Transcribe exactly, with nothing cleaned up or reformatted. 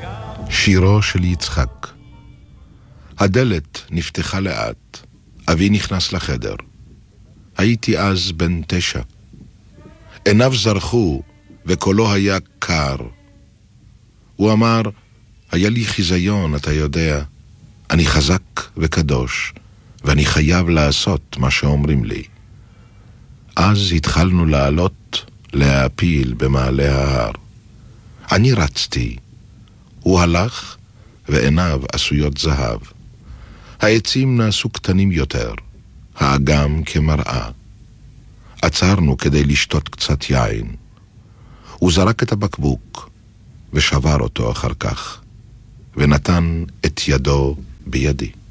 שירו של יצחק. הדלת נפתחה לאט. אבי נכנס לחדר. הייתי אז בן תשע. עיניו זרחו וקולו היה קר. הוא אמר, היה לי חיזיון, אתה יודע. אני חזק וקדוש, ואני חייב לעשות מה שאומרים לי. אז התחלנו לעלות, להפיל במעלה ההר. אני רצתי. הוא הלך, ועיניו עשויות זהב. העצים נעשו קטנים יותר, האגם כמראה. עצרנו כדי לשתות קצת יין. הוא זרק את הבקבוק, ושבר אותו אחר כך, ונתן את ידו בידי.